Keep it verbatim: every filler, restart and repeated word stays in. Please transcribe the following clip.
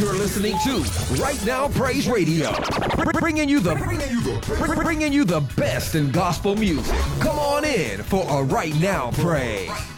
You're listening to Right Now Praise Radio, bringing you the bringing you the best in gospel music. Come on in for a Right Now Praise.